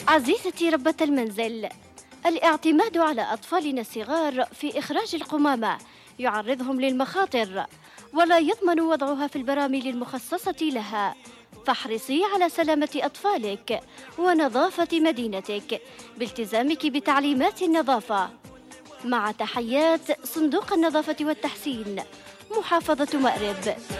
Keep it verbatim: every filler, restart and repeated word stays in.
عزيزتي ربة المنزل، الاعتماد على أطفالنا الصغار في إخراج القمامة يعرضهم للمخاطر، ولا يضمن وضعها في البراميل المخصصة لها. فاحرصي على سلامة أطفالك ونظافة مدينتك بالتزامك بتعليمات النظافة. مع تحيات صندوق النظافة والتحسين، محافظة مأرب.